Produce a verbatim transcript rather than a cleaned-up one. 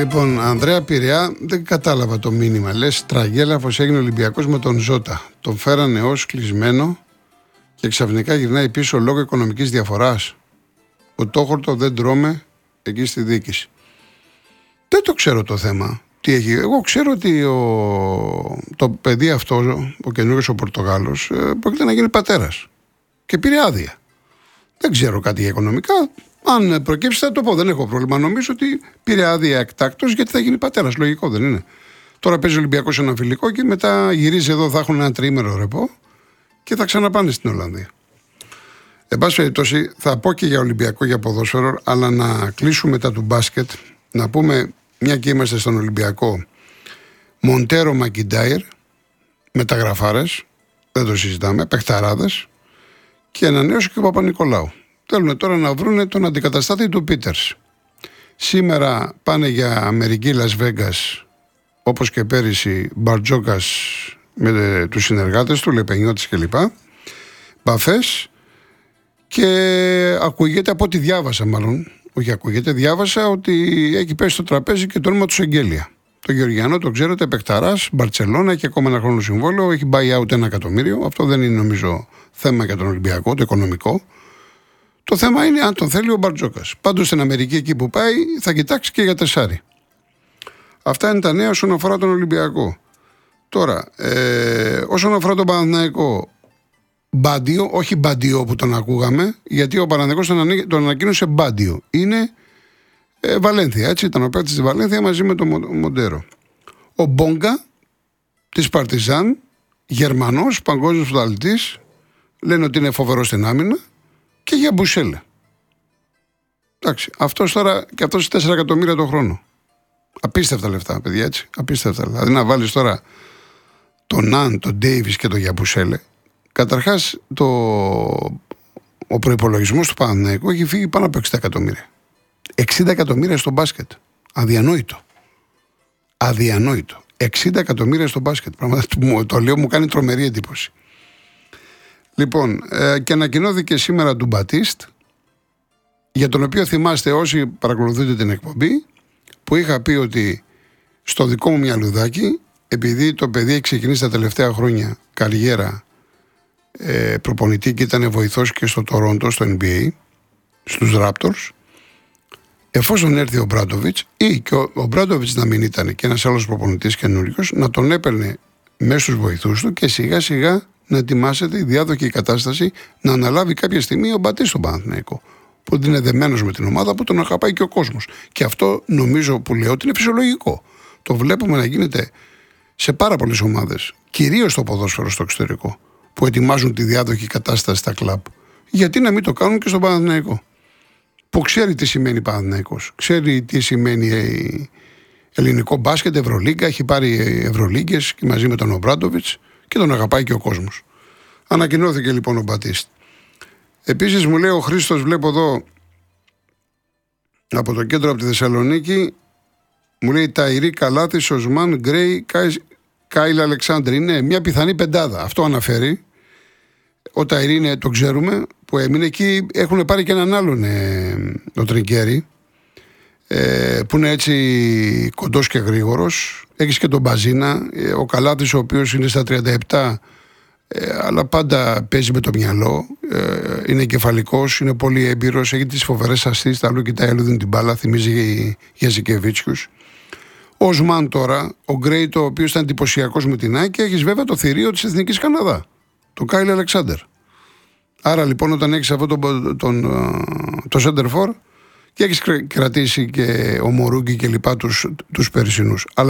Λοιπόν, Ανδρέα Πειραιά, δεν κατάλαβα το μήνυμα. Λες τραγέλαφος έγινε Ολυμπιακός με τον Ζώτα. Τον φέρανε ως κλεισμένο και ξαφνικά γυρνάει πίσω λόγω οικονομικής διαφοράς. Ο Τόχορτο δεν τρώμε εκεί στη διοίκηση. Δεν το ξέρω το θέμα. Τι έχει. Εγώ ξέρω ότι ο... το παιδί αυτό, ο καινούργιος ο Πορτογάλος, πρόκειται να γίνει πατέρας. Και πήρε άδεια. Δεν ξέρω κάτι για οικονομικά. Αν προκύψει θα το πω, δεν έχω πρόβλημα. Νομίζω ότι πήρε άδεια εκτάκτως γιατί θα γίνει πατέρας. Λογικό δεν είναι. Τώρα παίζει ο Ολυμπιακός ένα φιλικό και μετά γυρίζει εδώ, θα έχουν ένα τριήμερο ρεπό και θα ξαναπάνε στην Ολλανδία. Εν πάση περιπτώσει, θα πω και για Ολυμπιακό, για ποδόσφαιρο, αλλά να κλείσουμε μετά του μπάσκετ, να πούμε, μια και είμαστε στον Ολυμπιακό, Μοντέρο Μακιντάιρ, μεταγραφάρες, δεν το συζητάμε, παιχταράδες, και ανανέωσε και ο Παπα-Νικολάου. Θέλουν τώρα να βρουν τον αντικαταστάτη του Πίτερς. Σήμερα πάνε για Αμερική, Λας Βέγκας, όπως και πέρυσι, Μπαρτζόκας με τους συνεργάτες του, Λεπενιώτης κλπ. Μπαφές, και ακούγεται, από ό,τι διάβασα μάλλον, όχι ακούγεται, διάβασα ότι έχει πέσει στο τραπέζι και το όνομα του Σεγγέλια. Το Γεωργιανό, το ξέρετε, παιχταράς, Μπαρτσελώνα, έχει ακόμα ένα χρόνο συμβόλαιο, έχει buy out ένα εκατομμύριο. Αυτό δεν είναι νομίζω θέμα για τον Ολυμπιακό, το οικονομικό. Το θέμα είναι αν τον θέλει ο Μπαρτζόκας. Πάντως στην Αμερική, εκεί που πάει, θα κοιτάξει και για τεσάρι. Αυτά είναι τα νέα όσον αφορά τον Ολυμπιακό. Τώρα, ε, όσον αφορά τον Παναθηναϊκό, Μπάντιο, όχι Μπαντιό που τον ακούγαμε, γιατί ο Παναθηναϊκός τον, τον ανακοίνωσε Μπάντιο. Είναι ε, Βαλένθια, έτσι, ήταν ο παίκτης της Βαλένθια μαζί με τον Μοντέρο. Ο Μπόγκα της Παρτιζάν, Γερμανός, παγκόσμιος πρωταθλητής, λένε ότι είναι φοβερός στην άμυνα, και για Μπουσέλε. Εντάξει, αυτός τώρα, και αυτός τέσσερα εκατομμύρια το χρόνο. Απίστευτα λεφτά, παιδιά, έτσι. Απίστευτα. Δηλαδή να βάλεις τώρα τον Ναν, τον Ντέιβις και τον Γιαμπουσέλε. Καταρχάς, το... ο προϋπολογισμός του Παναθηναϊκού έχει φύγει πάνω από εξήντα εκατομμύρια. εξήντα εκατομμύρια στο μπάσκετ. Αδιανόητο. Αδιανόητο. εξήντα εκατομμύρια στο μπάσκετ. Πραγματικά το λέω, μου κάνει τρομερή εντύπωση. Λοιπόν, ε, και ανακοινώθηκε σήμερα του Μπατίστ, για τον οποίο θυμάστε όσοι παρακολουθείτε την εκπομπή, που είχα πει ότι στο δικό μου μυαλουδάκι, επειδή το παιδί έχει ξεκινήσει τα τελευταία χρόνια καριέρα ε, προπονητή και ήταν βοηθός και στο Τορόντο, στο N B A, στους Raptors, εφόσον έρθει ο Μπράντοβιτς, ή και ο, ο Μπράντοβιτς να μην ήταν και ένας άλλος προπονητής καινούριος, να τον έπαιρνε μέσα στους βοηθούς του και σιγά σιγά να ετοιμάσετε η διάδοχη κατάσταση να αναλάβει κάποια στιγμή ο Μπατίστ στον Παναθηναϊκό, που είναι δεμένος με την ομάδα, που τον αγαπάει και ο κόσμος. Και αυτό νομίζω που λέω ότι είναι φυσιολογικό. Το βλέπουμε να γίνεται σε πάρα πολλές ομάδες, κυρίως στο ποδόσφαιρο στο εξωτερικό, που ετοιμάζουν τη διάδοχη κατάσταση στα κλαμπ. Γιατί να μην το κάνουν και στον Παναθηναϊκό, που ξέρει τι σημαίνει Παναθηναϊκός, ξέρει τι σημαίνει ελληνικό μπάσκετ, Ευρωλίγκα, έχει πάρει Ευρωλίγκες και μαζί με τον Ομπράντοβιτς και τον αγαπάει και ο κόσμος. Ανακοινώθηκε λοιπόν ο Μπατίστ. Επίσης μου λέει ο Χρήστος, βλέπω εδώ από το κέντρο, από τη Θεσσαλονίκη, μου λέει Ταϊρή, Καλάθης, Οσμάν, Γκρέι, Κάιλ Αλεξάνδρη. Είναι μια πιθανή πεντάδα. Αυτό αναφέρει. Ο Ταϊρή είναι, το ξέρουμε, που έμεινε εκεί. Έχουν πάρει και έναν άλλον, ε, ο Τρικέρι, ε, που είναι έτσι κοντός και γρήγορος. Έχεις και τον Μπαζίνα, ε, ο Καλάθης, ο οποίος είναι στα τριάντα επτά, ε, αλλά πάντα παίζει με το μυαλό. Ε, είναι κεφαλικός, είναι πολύ έμπειρος, έχει τις φοβερές αστήσεις, τα άλλο κοιτάει, άλλο δίνει την μπάλα, θυμίζει για Ζικεβίτσιους. Ο Οσμάν τώρα, ο Γκρέιτ, ο οποίος ήταν εντυπωσιακός με την ΑΕΚ, και έχεις βέβαια το θηρίο της Εθνικής Καναδά, τον Κάιλ Αλεξάνδερ. Άρα λοιπόν, όταν έχεις αυτό τον, τον, τον, το center for, και έχεις κρατήσει και ο Μορούγκη και λοιπά τους, τους περσινούς. Αλλά